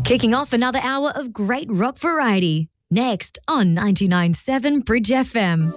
Kicking off another hour of great rock variety. Next on 99.7 Bridge FM.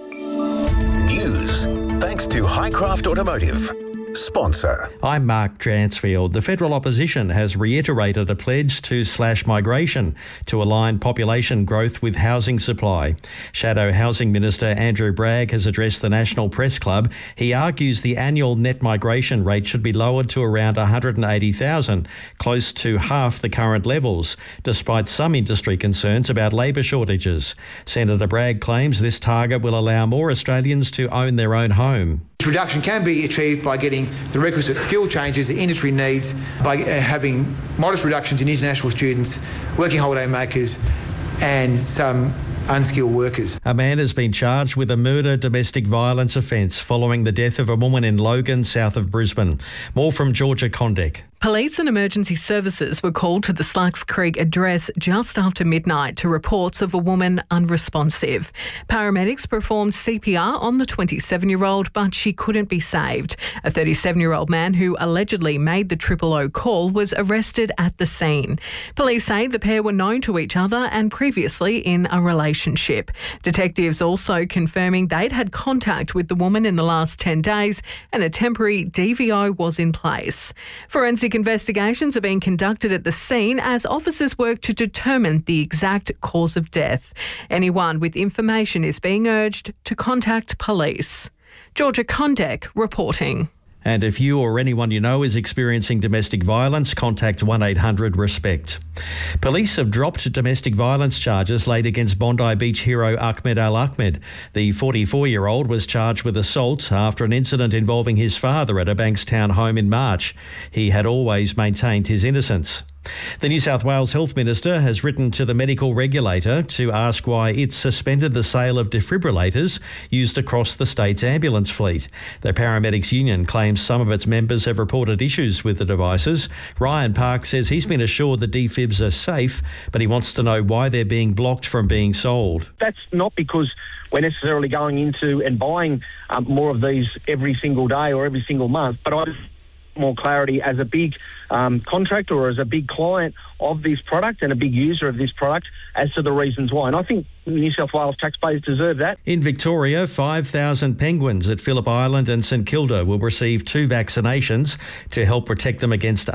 News thanks to Highcraft Automotive. Sponsor. I'm Mark Dransfield. The federal opposition has reiterated a pledge to slash migration to align population growth with housing supply. Shadow Housing Minister Andrew Bragg has addressed the National Press Club. He argues the annual net migration rate should be lowered to around 180,000, close to half the current levels, despite some industry concerns about labour shortages. Senator Bragg claims this target will allow more Australians to own their own home. This reduction can be achieved by getting the requisite skill changes the industry needs, by having modest reductions in international students, working holiday makers and some unskilled workers. A man has been charged with a murder domestic violence offence following the death of a woman in Logan, south of Brisbane. More from Georgia Condek. Police and emergency services were called to the Slugs Creek address just after midnight to reports of a woman unresponsive. Paramedics performed CPR on the 27-year-old, but she couldn't be saved. A 37-year-old man who allegedly made the 000 call was arrested at the scene. Police say the pair were known to each other and previously in a relationship. Detectives also confirming they'd had contact with the woman in the last 10 days and a temporary DVO was in place. Forensic investigations are being conducted at the scene as officers work to determine the exact cause of death. Anyone with information is being urged to contact police. Georgia Condek reporting. And if you or anyone you know is experiencing domestic violence, contact 1-800-RESPECT. Police have dropped domestic violence charges laid against Bondi Beach hero Ahmed Al Ahmed. The 44-year-old was charged with assault after an incident involving his father at a Bankstown home in March. He had always maintained his innocence. The New South Wales Health Minister has written to the medical regulator to ask why it's suspended the sale of defibrillators used across the state's ambulance fleet. The Paramedics Union claims some of its members have reported issues with the devices. Ryan Park says he's been assured the defibs are safe, but he wants to know why they're being blocked from being sold. That's not because we're necessarily going into and buying more of these every single day or every single month, but I more clarity as a big contractor or as a big client of this product and a big user of this product as to the reasons why. And I think New South Wales taxpayers deserve that. In Victoria, 5,000 penguins at Phillip Island and St Kilda will receive 2 vaccinations to help protect them against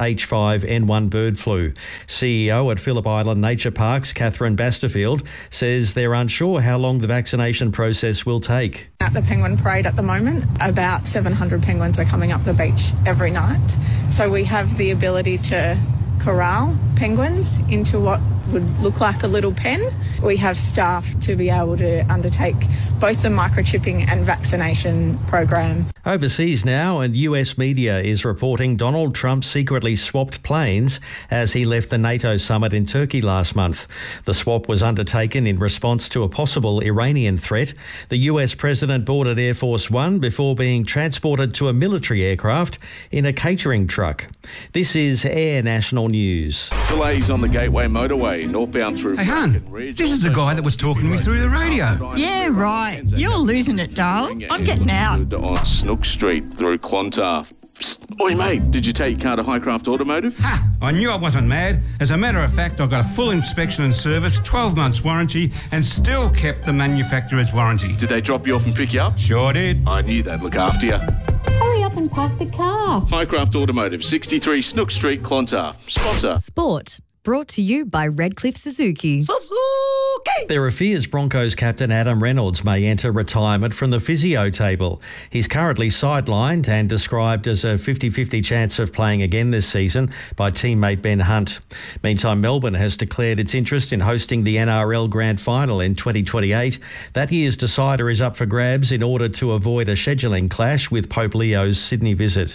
H5N1 bird flu. CEO at Phillip Island Nature Parks, Catherine Basterfield, says they're unsure how long the vaccination process will take. At the penguin parade at the moment, about 700 penguins are coming up the beach every night. So we have the ability to corral penguins into what would look like a little pen. We have staff to be able to undertake both the microchipping and vaccination program. Overseas now, and US media is reporting Donald Trump secretly swapped planes as he left the NATO summit in Turkey last month. The swap was undertaken in response to a possible Iranian threat. The US president boarded Air Force One before being transported to a military aircraft in a catering truck. This is Air National News. Delays on the Gateway Motorway, northbound through... Hey, hun, this is the guy that was talking to me through the radio. Yeah, right. You're losing it, darling. I'm getting out. On Snook Street through Clontarf. Psst. Oi, mate, did you take your car to Highcraft Automotive? Ha! I knew I wasn't mad. As a matter of fact, I got a full inspection and service, 12 months warranty, and still kept the manufacturer's warranty. Did they drop you off and pick you up? Sure did. I knew they'd look after you. Hurry up and park the car. Highcraft Automotive, 63 Snook Street, Clontarf. Sponsor. Sport. Brought to you by Redcliffe Suzuki. There are fears Broncos captain Adam Reynolds may enter retirement from the physio table. He's currently sidelined and described as a 50-50 chance of playing again this season by teammate Ben Hunt. Meantime, Melbourne has declared its interest in hosting the NRL Grand Final in 2028. That year's decider is up for grabs in order to avoid a scheduling clash with Pope Leo's Sydney visit.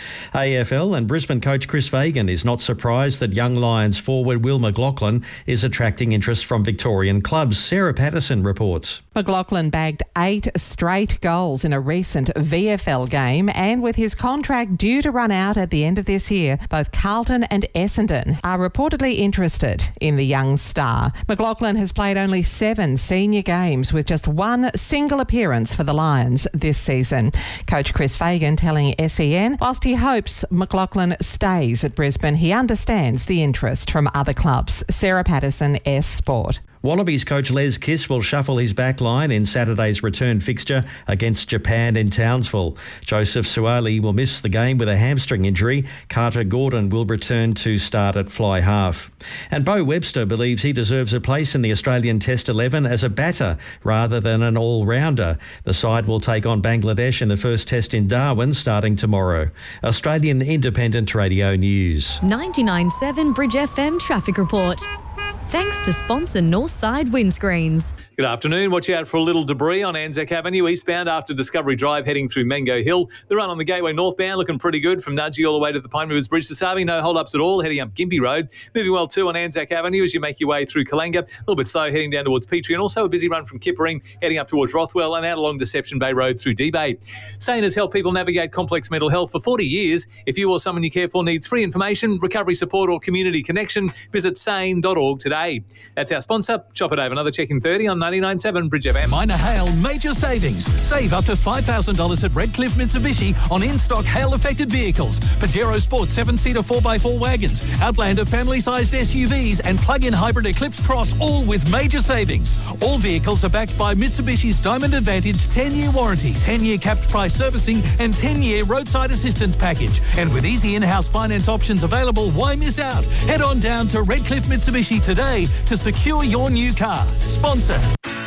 AFL and Brisbane coach Chris Fagan is not surprised that young Lions forward Will McLachlan is attracting interest from Victorian clubs. Sarah Patterson reports. McLachlan bagged 8 straight goals in a recent VFL game, and with his contract due to run out at the end of this year, both Carlton and Essendon are reportedly interested in the young star. McLachlan has played only 7 senior games with just 1 single appearance for the Lions this season. Coach Chris Fagan telling SEN, whilst Whilst he hopes McLaughlin stays at Brisbane, he understands the interest from other clubs. Sarah Patterson, S Sport. Wallabies coach Les Kiss will shuffle his back line in Saturday's return fixture against Japan in Townsville. Joseph Suaalii will miss the game with a hamstring injury. Carter Gordon will return to start at fly half. And Beau Webster believes he deserves a place in the Australian Test 11 as a batter rather than an all-rounder. The side will take on Bangladesh in the first test in Darwin starting tomorrow. Australian Independent Radio News. 99.7 Bridge FM traffic report. Thanks to sponsor Northside Windscreens. Good afternoon. Watch out for a little debris on Anzac Avenue eastbound after Discovery Drive heading through Mango Hill. The run on the Gateway northbound looking pretty good from Nudgee all the way to the Pine Rivers Bridge to Savi. No hold-ups at all heading up Gympie Road. Moving well too on Anzac Avenue as you make your way through Kalanga. A little bit slow heading down towards Petrie, and also a busy run from Kippering heading up towards Rothwell and out along Deception Bay Road through D-Bay. SANE has helped people navigate complex mental health for 40 years. If you or someone you care for needs free information, recovery support or community connection, visit sane.org today. That's our sponsor. Shop it over. Another check in 30 on 99.7 Bridge FM. Minor hail, major savings. Save up to $5,000 at Redcliffe Mitsubishi on in-stock hail-affected vehicles. Pajero Sport 7-seater 4x4 wagons, Outlander family-sized SUVs and plug-in hybrid Eclipse Cross, all with major savings. All vehicles are backed by Mitsubishi's Diamond Advantage 10-year warranty, 10-year capped price servicing and 10-year roadside assistance package. And with easy in-house finance options available, why miss out? Head on down to Redcliffe Mitsubishi today to secure your new car. Sponsor